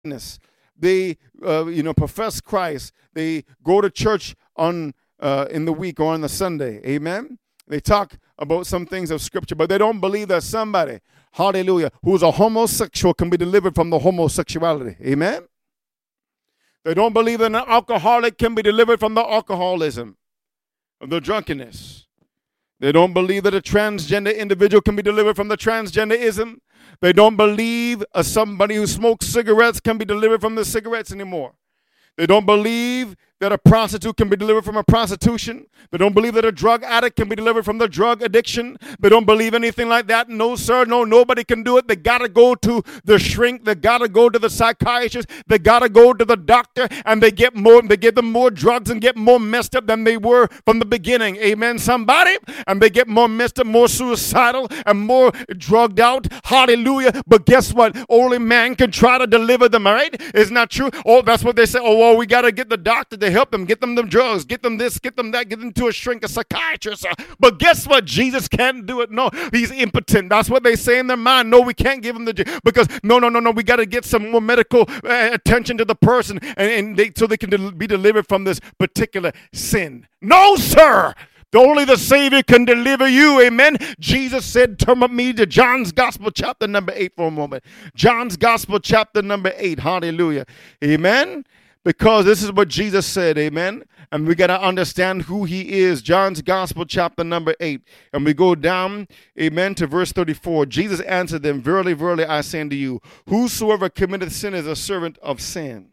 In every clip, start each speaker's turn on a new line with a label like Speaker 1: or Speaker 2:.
Speaker 1: They, profess Christ. They go to church in the week or on the Sunday. Amen. They talk about some things of Scripture, but they don't believe that somebody, hallelujah, who's a homosexual can be delivered from the homosexuality. Amen. They don't believe that an alcoholic can be delivered from the alcoholism, of the drunkenness. They don't believe that a transgender individual can be delivered from the transgenderism. They don't believe somebody who smokes cigarettes can be delivered from the cigarettes anymore. They don't believe that a prostitute can be delivered from a prostitution. They don't believe that a drug addict can be delivered from the drug addiction. They don't believe anything like that. No, sir. No, nobody can do it. They got to go to the shrink. They got to go to the psychiatrist. They got to go to the doctor, and they give them more drugs and get more messed up than they were from the beginning. Amen, somebody? And they get more messed up, more suicidal, and more drugged out. Hallelujah. But guess what? Only man can try to deliver them, all right? Isn't that true? Oh, that's what they say. Oh, well, we got to get the doctor to help them, get them the drugs, get them this, get them that, get them to a shrink, a psychiatrist. But guess what? Jesus can't do it. No, he's impotent. That's what they say in their mind. No, we can't give them because no, we got to get some more medical attention to the person so they can be delivered from this particular sin. No, sir. Only the Savior can deliver you. Amen. Jesus said, turn with me to John's Gospel, chapter number 8 for a moment. John's Gospel, chapter number 8. Hallelujah. Amen. Because this is what Jesus said, amen. And we got to understand who he is. John's Gospel, chapter number 8. And we go down, amen, to verse 34. Jesus answered them, verily, verily, I say unto you, whosoever committeth sin is a servant of sin.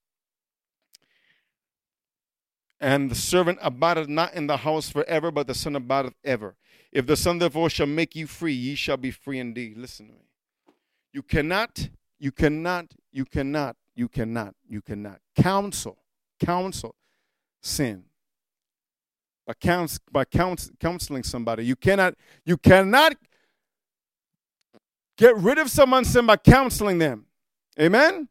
Speaker 1: And the servant abideth not in the house forever, but the Son abideth ever. If the Son therefore shall make you free, ye shall be free indeed. Listen to me. You cannot counsel sin by counseling somebody. You cannot get rid of someone's sin by counseling them. Amen.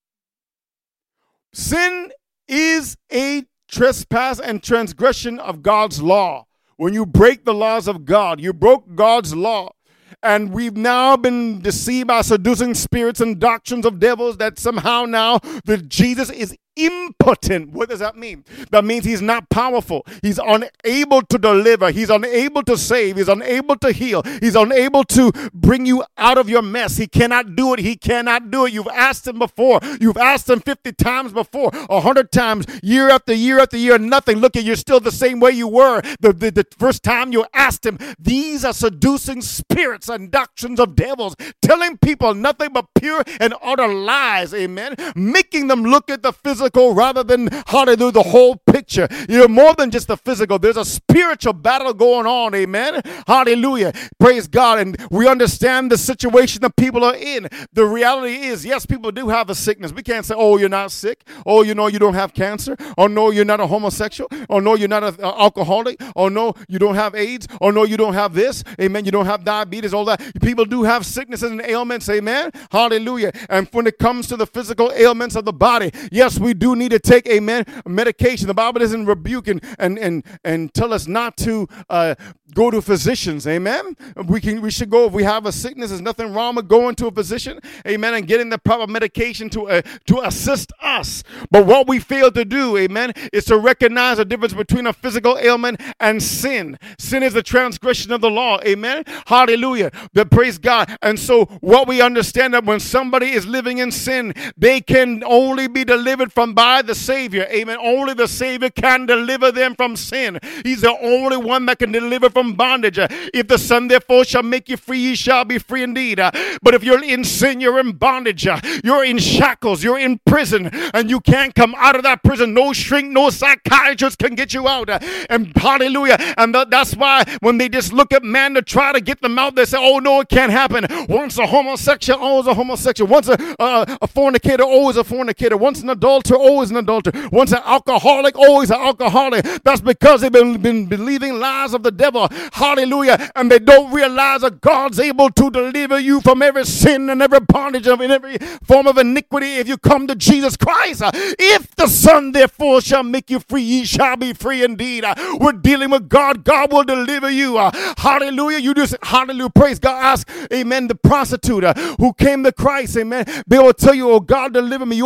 Speaker 1: Sin is a trespass and transgression of God's law. When you break the laws of God, you broke God's law. And we've now been deceived by seducing spirits and doctrines of devils that somehow now that Jesus is impotent. What does that mean? That means he's not powerful. He's unable to deliver. He's unable to save. He's unable to heal. He's unable to bring you out of your mess. He cannot do it. He cannot do it. You've asked him before. You've asked him 50 times before, 100 times, year after year after year, nothing. Look, you're still the same way you were the first time you asked him. These are seducing spirits and doctrines of devils, telling people nothing but pure and utter lies, amen, making them look at the physical rather than hallelujah, the whole picture. You're more than just the physical. There's a spiritual battle going on, amen, hallelujah, praise God. And we understand the situation that people are in. The reality is, yes, people do have a sickness. We can't say, oh, you're not sick. Oh, you don't have cancer. Oh, no, you're not a homosexual. Oh, no, you're not an alcoholic. Oh, no, you don't have AIDS. Oh, no, you don't have this, amen, you don't have diabetes, all that. People do have sicknesses and ailments, amen, hallelujah. And when it comes to the physical ailments of the body, yes, we do need to take, amen, medication. The Bible doesn't rebuke and tell us not to go to physicians, amen. We should go if we have a sickness. There's nothing wrong with going to a physician, amen, and getting the proper medication to assist us. But what we fail to do, amen, is to recognize the difference between a physical ailment and sin. Sin is the transgression of the law, amen, hallelujah. But praise God. And so what we understand that when somebody is living in sin, they can only be delivered from by the Savior. Amen. Only the Savior can deliver them from sin. He's the only one that can deliver from bondage. If the Son therefore shall make you free, ye shall be free indeed. But if you're in sin, you're in bondage. You're in shackles. You're in prison. And you can't come out of that prison. No shrink, no psychiatrist can get you out. And hallelujah. And that's why when they just look at man to try to get them out, they say, oh, no, it can't happen. Once a homosexual, always a homosexual. Once a fornicator, always a fornicator. Once an adulterer, adulterer, always an adulterer. Once an alcoholic, always an alcoholic. That's because they've been believing lies of the devil. Hallelujah. And they don't realize that God's able to deliver you from every sin and every bondage of every form of iniquity if you come to Jesus Christ. If the Son therefore shall make you free, ye shall be free indeed. We're dealing with God. God will deliver you. Hallelujah. You just, hallelujah, praise God. Ask, amen, the prostitute who came to Christ, amen. They will tell you, oh, God deliver me.